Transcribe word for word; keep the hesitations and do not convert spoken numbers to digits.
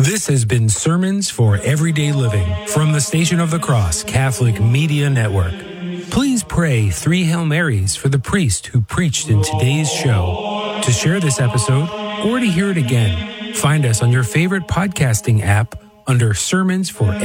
This has been Sermons for Everyday Living from the Station of the Cross Catholic Media Network. Please pray three Hail Marys for the priest who preached in today's show. To share this episode or to hear it again, find us on your favorite podcasting app under Sermons for